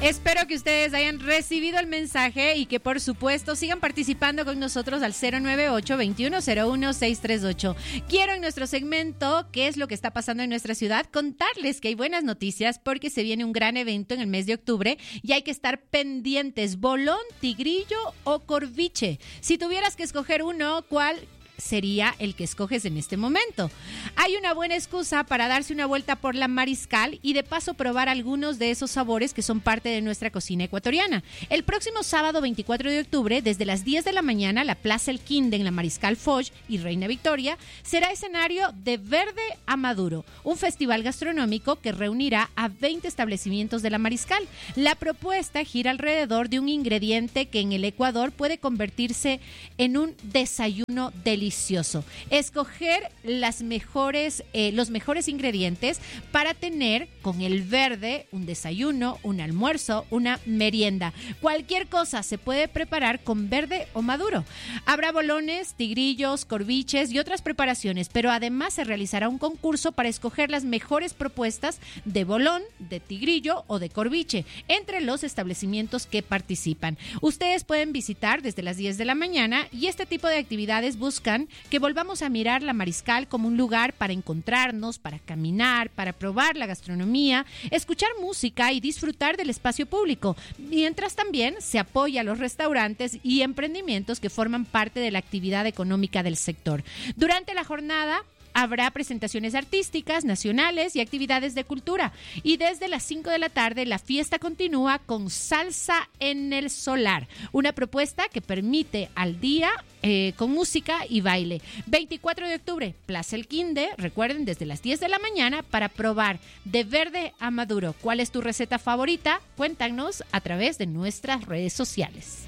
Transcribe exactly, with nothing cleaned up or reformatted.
Espero que ustedes hayan recibido el mensaje y que por supuesto sigan participando con nosotros al cero nueve ocho, veintiuno cero uno, seiscientos treinta y ocho. Quiero en nuestro segmento ¿Qué es lo que está pasando en nuestra ciudad? Contarles que hay buenas noticias porque se viene un gran evento en el mes de octubre y hay que estar pendientes. Bolón, tigrillo o corviche. Si tuvieras que escoger uno, ¿cuál sería el que escoges en este momento? Hay una buena excusa para darse una vuelta por la Mariscal y de paso probar algunos de esos sabores que son parte de nuestra cocina ecuatoriana. El próximo sábado veinticuatro de octubre, desde las diez de la mañana, la Plaza El Quinde en la Mariscal Foch y Reina Victoria será escenario de Verde a Maduro, un festival gastronómico que reunirá a veinte establecimientos de la Mariscal. La propuesta gira alrededor de un ingrediente que en el Ecuador puede convertirse en un desayuno delicioso. Delicioso. Escoger las mejores, eh, los mejores ingredientes para tener con el verde un desayuno, un almuerzo, una merienda. Cualquier cosa se puede preparar con verde o maduro. Habrá bolones, tigrillos, corviches y otras preparaciones, pero además se realizará un concurso para escoger las mejores propuestas de bolón, de tigrillo o de corviche entre los establecimientos que participan. Ustedes pueden visitar desde las diez de la mañana y este tipo de actividades buscan que volvamos a mirar la Mariscal como un lugar para encontrarnos, para caminar, para probar la gastronomía, escuchar música y disfrutar del espacio público, mientras también se apoya a los restaurantes y emprendimientos que forman parte de la actividad económica del sector. Durante la jornada habrá presentaciones artísticas, nacionales y actividades de cultura. Y desde las cinco de la tarde la fiesta continúa con Salsa en el Solar, una propuesta que permite al día eh, con música y baile. veinticuatro de octubre, Plaza El Quinde, recuerden, desde las diez de la mañana para probar de verde a maduro. ¿Cuál es tu receta favorita? Cuéntanos a través de nuestras redes sociales.